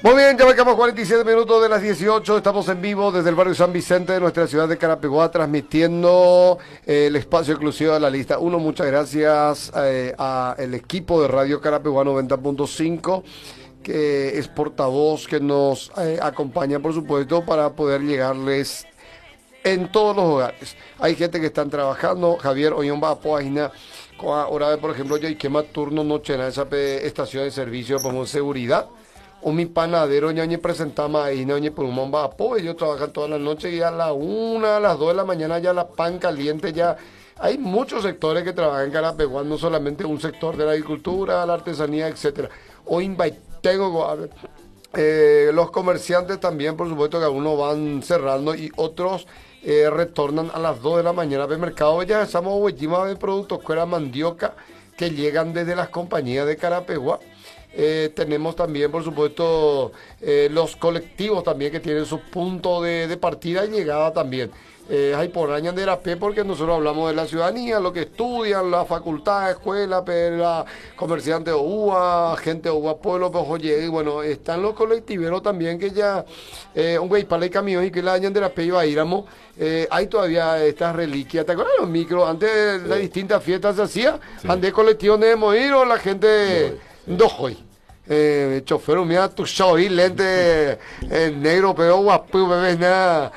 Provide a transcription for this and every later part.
Muy bien, ya marcamos 47 minutos de las 18. Estamos en vivo desde el barrio San Vicente de nuestra ciudad de Carapeguá, transmitiendo el espacio exclusivo de la lista 1. Muchas gracias al equipo de Radio Carapeguá 90.5, que es portavoz, que nos acompaña, por supuesto, para poder llegarles en todos los hogares. Hay gente que están trabajando. Javier Oyomba Apoaina, ahora, por ejemplo, yo y quema turno noche en esa estación de servicio como seguridad. O mi panadero, ñañe, presentamos ahí, ñañe, por un bomba apo. Ellos trabajan toda la noche y a la 1, a las 2 de la mañana ya la pan caliente ya. Hay muchos sectores que trabajan en Carapeguá, no solamente un sector de la agricultura, la artesanía, etcétera. Hoy tengo los comerciantes también, por supuesto, que algunos van cerrando y otros retornan a las 2 de la mañana al mercado. Ya estamos huellimas de productos que era mandioca que llegan desde las compañías de Carapeguá. Tenemos también, por supuesto, los colectivos también que tienen su punto de partida y llegada también. Hay por año de la P, porque nosotros hablamos de la ciudadanía, lo que estudian, la facultad, escuela, la comerciante de UA, gente de UA Pueblo, pues oye, y bueno, están los colectiveros también que ya, un güey para el camión y que la año de la P iba a íbamos. Hay todavía estas reliquias, ¿te acuerdas de los micros? Antes de las distintas fiestas se hacía, antes colectivos debemos ir o la gente dojoy. Chofer, mira tu show y lente negro, pero guapo, bebé, nada.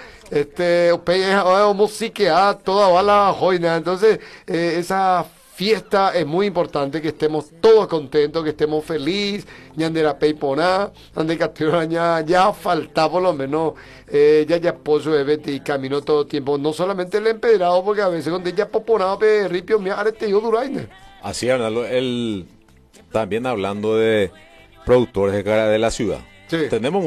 Música, toda bala joina. Entonces, esa fiesta es muy importante, que estemos todos contentos, que estemos felices. Ñandera peiponá, ande catiraña, ya falta por lo menos, ya pozo bebé y camino todo el tiempo. No solamente el empedrado, porque a veces cuando ya poponado, ripio, mira, arete yo duraine. Así, Arnaldo, también hablando de productores de la ciudad. Sí. Tenemos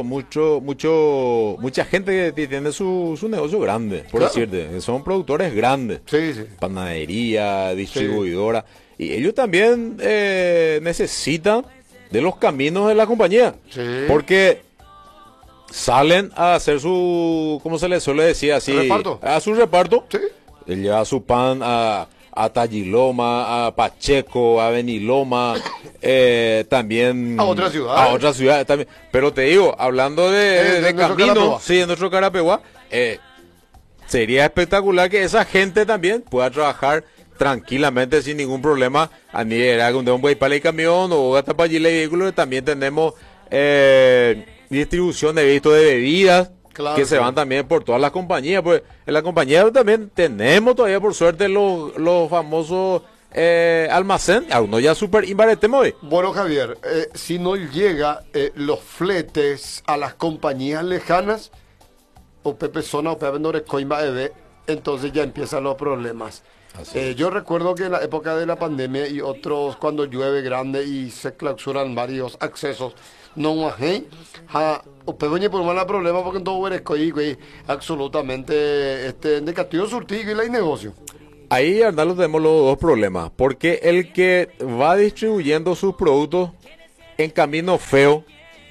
mucha gente que tiene su negocio grande, por decirte. Son productores grandes. Sí, sí. Panadería, distribuidora. Sí. Y ellos también necesitan de los caminos de la compañía. Sí. Porque salen a hacer su, ¿cómo se les suele decir así? ¿Reparto? A su reparto. Sí. Él lleva su pan a Talliloma, a Pacheco, a Beniloma, también a otras ciudades también. Pero te digo, hablando de camino, sí, en nuestro Carapeguá, sería espectacular que esa gente también pueda trabajar tranquilamente sin ningún problema. A mí era un buen para el camión o hasta para allí el vehículo. También tenemos distribución de bebidas. Claro, que se van también por todas las compañías. Pues en la compañía también tenemos todavía, por suerte, los famosos almacén. Uno ya súper imbaretemos hoy. Bueno, Javier, si no llega los fletes a las compañías lejanas, o Pepe Zona o Pepe Norescoima EB, entonces ya empiezan los problemas. Yo recuerdo que en la época de la pandemia y otros, cuando llueve grande y se clausuran varios accesos, no hay Upedoñe por mala problema, porque en todo Huerescoy absolutamente de Castillo Surtigo y la negocio. Ahí, Arnaldo, tenemos los dos problemas, porque el que va distribuyendo sus productos en camino feo,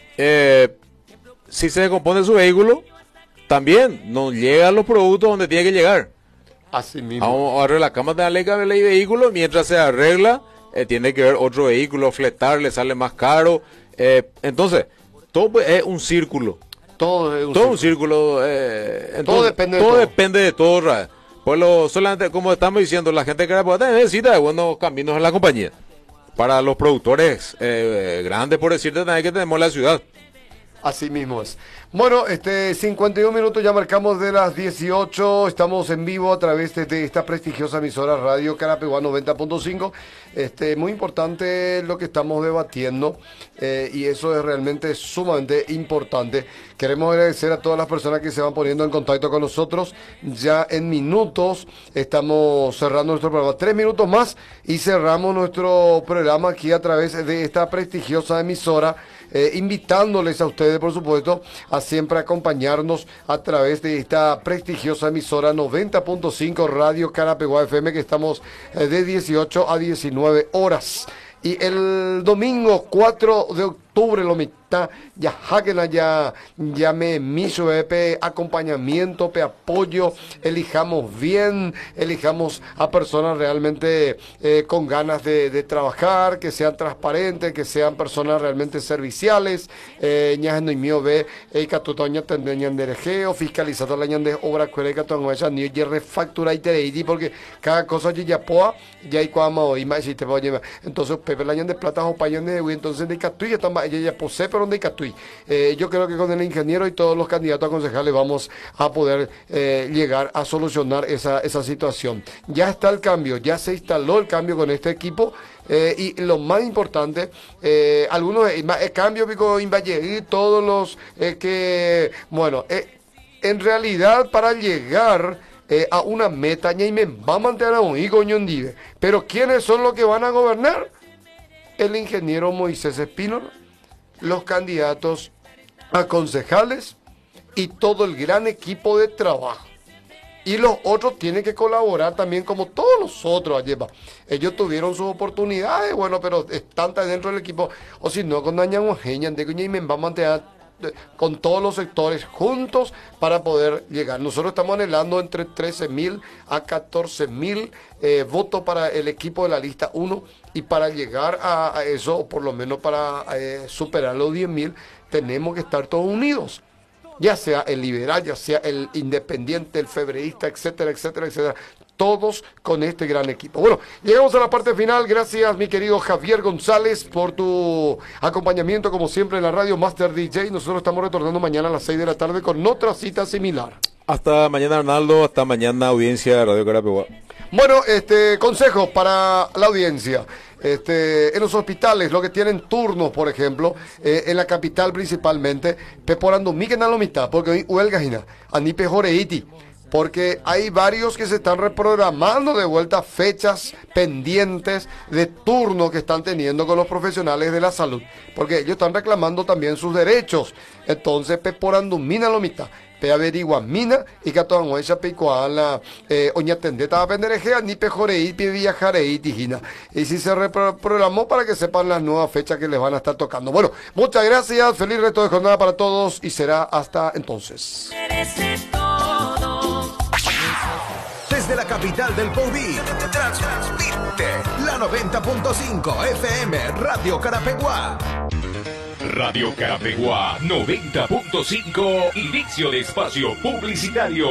si se descompone su vehículo, también no llegan los productos donde tiene que llegar. Así mismo. Vamos a arreglar la cama de la ley de vehículo, mientras se arregla, tiene que ver otro vehículo, fletar, le sale más caro. Entonces, todo es un círculo. Todo es un círculo. Entonces, todo depende de todo. Pues solamente, como estamos diciendo, la gente que necesita de buenos caminos en la compañía. Para los productores grandes, por decirte, también que tenemos en la ciudad. Así mismo es. Bueno, 51 minutos ya marcamos de las 18. Estamos en vivo a través de esta prestigiosa emisora Radio Carapeguá 90.5. Muy importante lo que estamos debatiendo, y eso es realmente sumamente importante. Queremos agradecer a todas las personas que se van poniendo en contacto con nosotros. Ya en minutos estamos cerrando nuestro programa. 3 minutos más y cerramos nuestro programa aquí a través de esta prestigiosa emisora. Invitándoles a ustedes, por supuesto, a siempre acompañarnos a través de esta prestigiosa emisora 90.5 Radio Carapeguá FM, que estamos de 18 a 19 horas. Y el domingo 4 de octubre, lista, ya hackena, ya me miso, acompañamiento, apoyo, elijamos bien, elijamos a personas realmente con ganas de trabajar, que sean transparentes, que sean personas realmente serviciales, ñajeno y mío ve, catutoña tendeñan de regeo, fiscalizador la ñan de obra cuereca, todo esa ni oye refactura y tereidi, porque cada cosa ya poa, ya hay cuama hoy más si te voy a llevar. Entonces, Pepe la ñan de plata o pañón de entonces de Catuy, ella ya posee, pero de Catuy. Yo creo que con el ingeniero y todos los candidatos a concejales vamos a poder llegar a solucionar esa situación. Ya está el cambio, ya se instaló el cambio con este equipo. Y lo más importante, algunos cambios pico y todos los que, bueno, en realidad para llegar a una meta, y me va a mantener a un hijo ñondive. Pero ¿quiénes son los que van a gobernar? El ingeniero Moisés Espínola, los candidatos a concejales y todo el gran equipo de trabajo. Y los otros tienen que colaborar también como todos los otros. Ellos tuvieron sus oportunidades, bueno, pero están dentro del equipo. O si no, con dañan genial de que me va a mantener con todos los sectores juntos para poder llegar. Nosotros estamos anhelando entre 13.000 a 14.000 votos para el equipo de la lista 1 y para llegar a eso, o por lo menos para superar los 10.000, tenemos que estar todos unidos. Ya sea el liberal, ya sea el independiente, el febreísta, etcétera, etcétera, etcétera. Todos con este gran equipo. Bueno, llegamos a la parte final. Gracias, mi querido Javier González, por tu acompañamiento, como siempre, en la radio Master DJ. Nosotros estamos retornando mañana a las 6 de la tarde con otra cita similar. Hasta mañana, Arnaldo. Hasta mañana, audiencia de Radio Carapeguá. Bueno, consejos para la audiencia. En los hospitales, los que tienen turnos, por ejemplo, en la capital principalmente, peporando mi canal mitad, porque hoy huelga gina, ani pejoreiti, porque hay varios que se están reprogramando de vuelta fechas pendientes de turno que están teniendo con los profesionales de la salud, porque ellos están reclamando también sus derechos. Entonces, peporando mina lo mitad. Pe averigua mina y que toda nuestra pecuala oña tendeta a penderejea ni pejorei pe viajarei tijina. Y si se reprogramó para que sepan las nuevas fechas que les van a estar tocando. Bueno, muchas gracias, feliz resto de jornada para todos y será hasta entonces. Desde la capital del Poví, transmite la 90.5 FM Radio Carapeguá. Radio Carapeguá 90.5, inicio de espacio publicitario.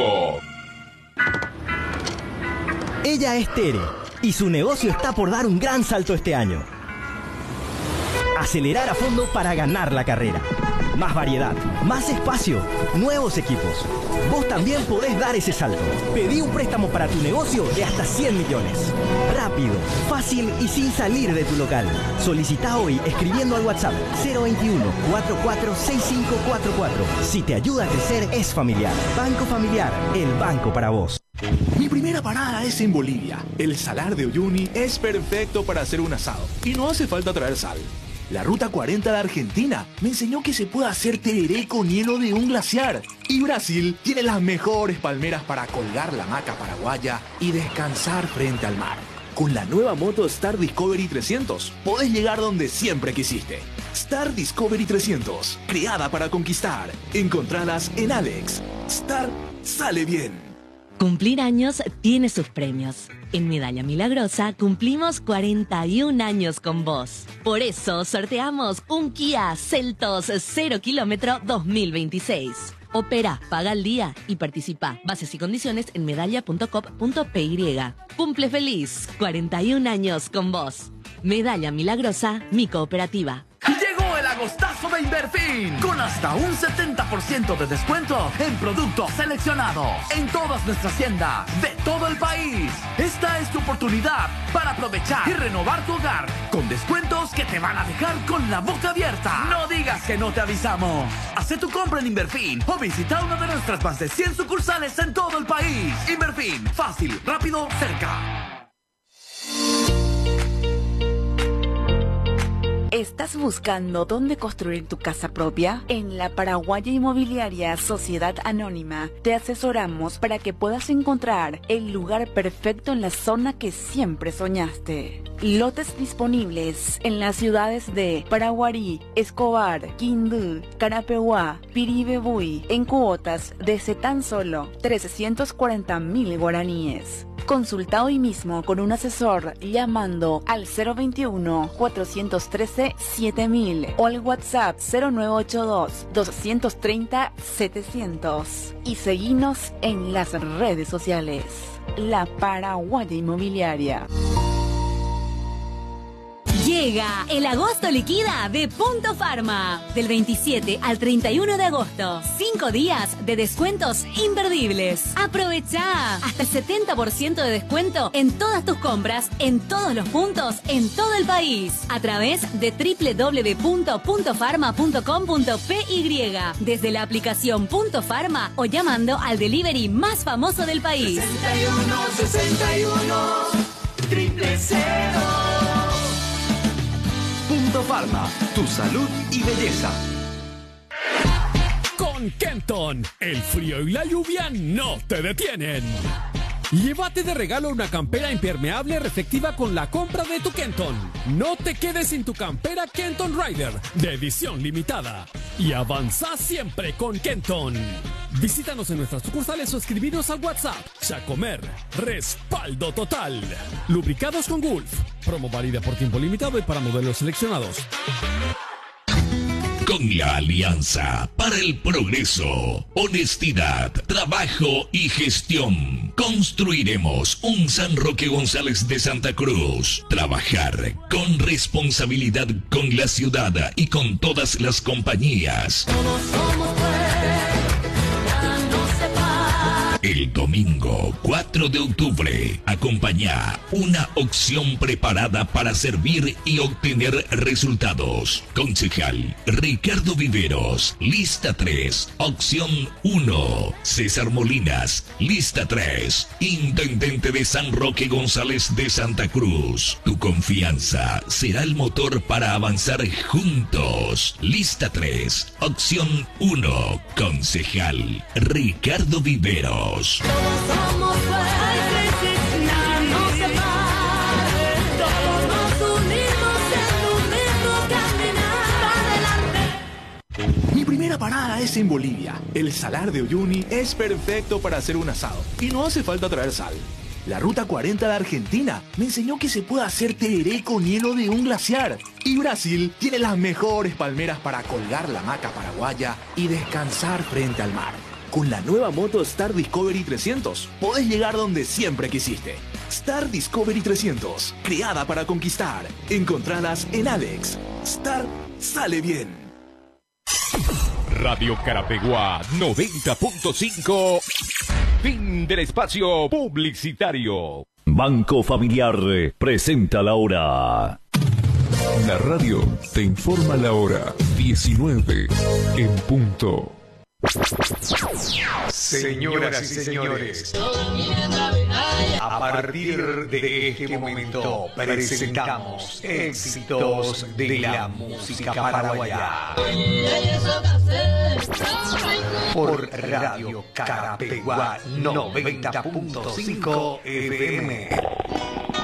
Ella es Tere y su negocio está por dar un gran salto este año. Acelerar a fondo para ganar la carrera. Más variedad, más espacio, nuevos equipos. Vos también podés dar ese salto. Pedí un préstamo para tu negocio de hasta 100 millones. Rápido, fácil y sin salir de tu local. Solicita hoy escribiendo al WhatsApp 021 446544. Si te ayuda a crecer, es familiar. Banco Familiar, el banco para vos. Mi primera parada es en Bolivia. El Salar de Uyuni es perfecto para hacer un asado y no hace falta traer sal. La Ruta 40 de Argentina me enseñó que se puede hacer tereré con hielo de un glaciar. Y Brasil tiene las mejores palmeras para colgar la hamaca paraguaya y descansar frente al mar. Con la nueva moto Star Discovery 300, podés llegar donde siempre quisiste. Star Discovery 300, creada para conquistar. Encontralas en Alex. Star sale bien. Cumplir años tiene sus premios. En Medalla Milagrosa cumplimos 41 años con vos. Por eso sorteamos un Kia Seltos 0 kilómetro 2026. Opera, paga al día y participa. Bases y condiciones en medalla.com.py. Cumple feliz, 41 años con vos. Medalla Milagrosa, mi cooperativa. Llegó el agostazo de Inverfin, con hasta un 70% de descuento en productos seleccionados en todas nuestras tiendas de todo el país. Esta es tu oportunidad para aprovechar y renovar tu hogar con descuentos que te van a dejar con la boca abierta. No digas que no te avisamos. Haz tu compra en Inverfin o visita una de nuestras más de 100 sucursales en todo el país. Inverfin, fácil, rápido, cerca. ¿Estás buscando dónde construir tu casa propia? En la Paraguaya Inmobiliaria Sociedad Anónima te asesoramos para que puedas encontrar el lugar perfecto en la zona que siempre soñaste. Lotes disponibles en las ciudades de Paraguarí, Escobar, Quindú, Carapeguá, Piribebuy, en cuotas desde tan solo 340.000 guaraníes. Consulta hoy mismo con un asesor llamando al 021-413-7000 o al WhatsApp 0982-230-700 y seguinos en las redes sociales. La Paraguaya Inmobiliaria. Llega el agosto liquida de Punto Pharma. Del 27 al 31 de agosto. 5 días de descuentos imperdibles. Aprovecha hasta el 70% de descuento en todas tus compras, en todos los puntos, en todo el país. A través de www.puntofarma.com.py. Desde la aplicación Punto Pharma o llamando al delivery más famoso del país. 61 000. Punto Pharma, tu salud y belleza. Con Kenton, el frío y la lluvia no te detienen. Llévate de regalo una campera impermeable reflectiva con la compra de tu Kenton. No te quedes sin tu campera Kenton Rider de edición limitada. Y avanza siempre con Kenton. Visítanos en nuestras sucursales o escribinos al WhatsApp. Chacomer, respaldo total. Lubricados con Gulf. Promo válida por tiempo limitado y para modelos seleccionados. Con la Alianza para el Progreso, honestidad, trabajo y gestión, construiremos un San Roque González de Santa Cruz. Trabajar con responsabilidad con la ciudad y con todas las compañías. Todos somos El domingo 4 de octubre, acompaña una opción preparada para servir y obtener resultados. Concejal Ricardo Viveros, lista 3, opción 1. César Molinas, lista 3. Intendente de San Roque González de Santa Cruz. Tu confianza será el motor para avanzar juntos. Lista 3, opción 1. Concejal Ricardo Viveros. Todos somos fuertes, nada nos separa. Todos nos unimos en un mismo caminar adelante. Mi primera parada es en Bolivia. El salar de Uyuni es perfecto para hacer un asado y no hace falta traer sal. La ruta 40 de Argentina me enseñó que se puede hacer tereré con hielo de un glaciar. Y Brasil tiene las mejores palmeras para colgar la hamaca paraguaya y descansar frente al mar. Con la nueva moto Star Discovery 300, podés llegar donde siempre quisiste. Star Discovery 300, creada para conquistar. Encontradas en Alex. Star sale bien. Radio Carapeguá 90.5. Fin del espacio publicitario. Banco Familiar presenta la hora. La radio te informa la hora 19 en punto. Señoras y señores, a partir de este momento presentamos éxitos de la música paraguaya por Radio Carapeguá 90.5 FM.